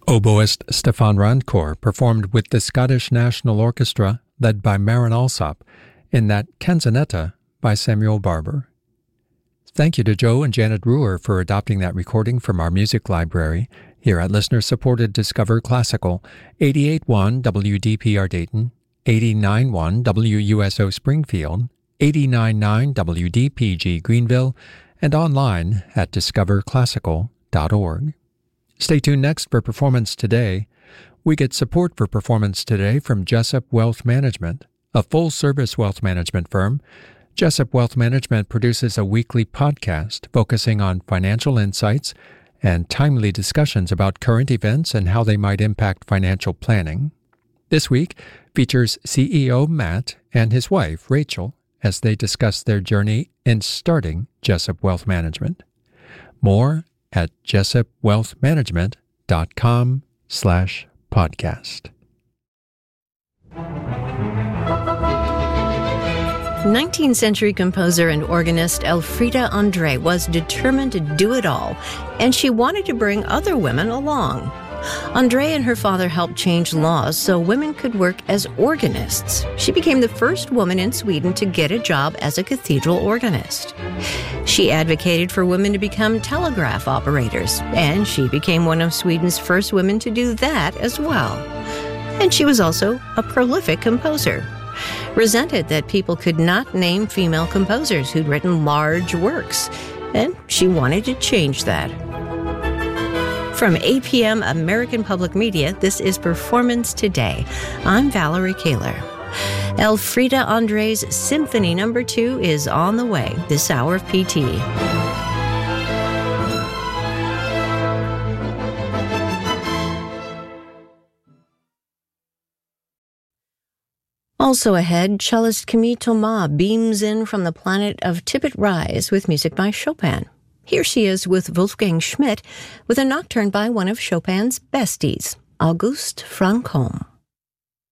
Oboist Stefan Rancourt performed with the Scottish National Orchestra, led by Maren Alsop, in that Canzonetta by Samuel Barber. Thank you to Joe and Janet Ruhr for adopting that recording from our music library here at listener-supported Discover Classical, 88.1 WDPR Dayton, 89.1 WUSO Springfield, 89.9 WDPG Greenville, and online at discoverclassical.org. Stay tuned next for Performance Today. We get support for Performance Today from Jessup Wealth Management, a full-service wealth management firm. Jessup Wealth Management produces a weekly podcast focusing on financial insights and timely discussions about current events and how they might impact financial planning. This week features CEO Matt and his wife, Rachel, as they discuss their journey in starting Jessup Wealth Management. More at jessupwealthmanagement.com/podcast. 19th century composer and organist Elfriede André was determined to do it all, and she wanted to bring other women along. André and her father helped change laws so women could work as organists. She became the first woman in Sweden to get a job as a cathedral organist. She advocated for women to become telegraph operators, and she became one of Sweden's first women to do that as well. And she was also a prolific composer. Resented that people could not name female composers who'd written large works, and she wanted to change that. From APM American Public Media, this is Performance Today. I'm Valerie Kaler. Elfriede André's Symphony No. 2 is on the way this hour of PT. Also ahead, cellist Camille Thomas beams in from the planet of Tippett Rise with music by Chopin. Here she is with Wolfgang Schmidt with a nocturne by one of Chopin's besties, Auguste Franchomme.